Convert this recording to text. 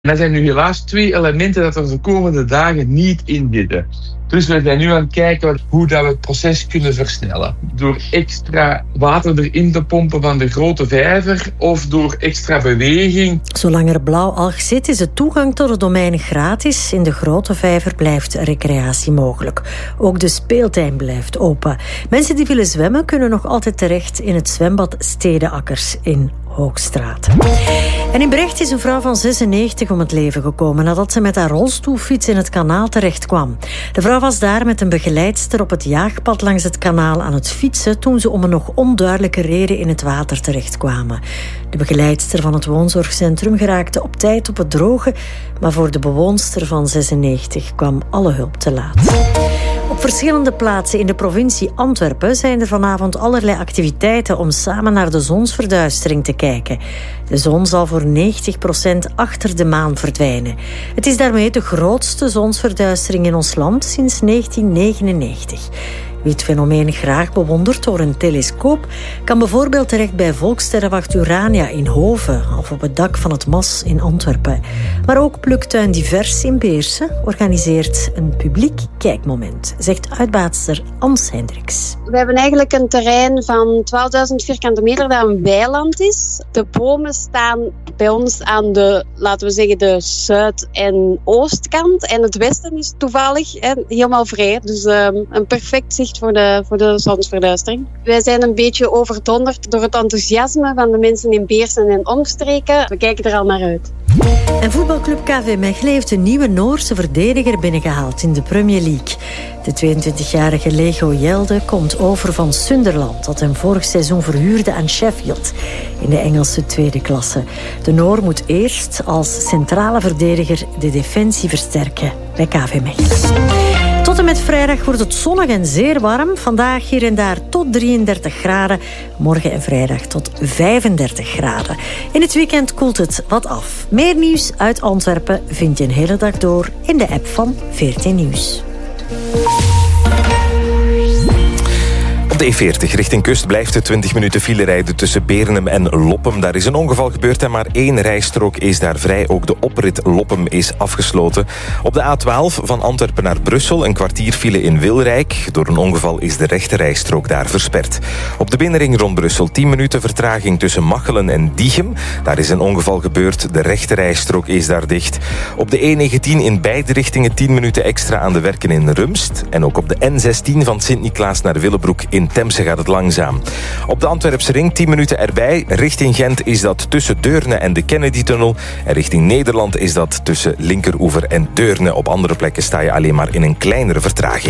Dat zijn nu helaas 2 elementen dat er de komende dagen niet in zitten. Dus we zijn nu aan het kijken hoe dat we het proces kunnen versnellen. Door extra water erin te pompen van de grote vijver of door extra beweging. Zolang er blauwalg zit, is de toegang tot het domein gratis. In de grote vijver blijft recreatie mogelijk. Ook de speeltuin blijft open. Mensen die willen zwemmen kunnen nog altijd terecht in het zwembad Stedenakkers in Hoogstraat. En in Brecht is een vrouw van 96 om het leven gekomen nadat ze met haar rolstoelfiets in het kanaal terecht kwam. De vrouw was daar met een begeleidster op het jaagpad langs het kanaal aan het fietsen toen ze om een nog onduidelijke reden in het water terechtkwamen. De begeleidster van het woonzorgcentrum geraakte op tijd op het droge, maar voor de bewoonster van 96 kwam alle hulp te laat. Op verschillende plaatsen in de provincie Antwerpen zijn er vanavond allerlei activiteiten om samen naar de zonsverduistering te kijken. De zon zal voor 90% achter de maan verdwijnen. Het is daarmee de grootste zonsverduistering in ons land sinds 1999. Wie het fenomeen graag bewondert door een telescoop kan bijvoorbeeld terecht bij Volkssterrenwacht Urania in Hoven of op het dak van het MAS in Antwerpen. Maar ook Pluktuin Divers in Beersen organiseert een publiek kijkmoment, zegt uitbaatster Ans Hendricks. We hebben eigenlijk een terrein van 12.000 vierkante meter dat een weiland is. De bomen staan bij ons aan de, laten we zeggen, de zuid- en oostkant. En het westen is toevallig helemaal vrij. Dus een perfect zicht voor de zonsverduistering. Wij zijn een beetje overdonderd door het enthousiasme van de mensen in Beersen en omstreken. We kijken er al naar uit. En voetbalclub KV Mechelen heeft een nieuwe Noorse verdediger binnengehaald in de Premier League. De 22-jarige Lego Jelde komt over van Sunderland, dat hem vorig seizoen verhuurde aan Sheffield in de Engelse tweede klasse. De Noor moet eerst als centrale verdediger de defensie versterken bij KV Mechelen. Tot en met vrijdag wordt het zonnig en zeer warm. Vandaag hier en daar tot 33 graden. Morgen en vrijdag tot 35 graden. In het weekend koelt het wat af. Meer nieuws uit Antwerpen vind je een hele dag door in de app van 14 Nieuws. Op de E40 richting kust blijft de 20 minuten file rijden tussen Beernem en Loppem. Daar is een ongeval gebeurd en maar 1 rijstrook is daar vrij. Ook de oprit Loppem is afgesloten. Op de A12 van Antwerpen naar Brussel een kwartier file in Wilrijk. Door een ongeval is de rechte rijstrook daar versperd. Op de binnenring rond Brussel 10 minuten vertraging tussen Machelen en Diegem. Daar is een ongeval gebeurd. De rechte rijstrook is daar dicht. Op de E19 in beide richtingen 10 minuten extra aan de werken in Rumst. En ook op de N16 van Sint-Niklaas naar Willebroek in Temse gaat het langzaam. Op de Antwerpse ring 10 minuten erbij. Richting Gent is dat tussen Deurne en de Kennedy-tunnel. En richting Nederland is dat tussen Linkeroever en Deurne. Op andere plekken sta je alleen maar in een kleinere vertraging.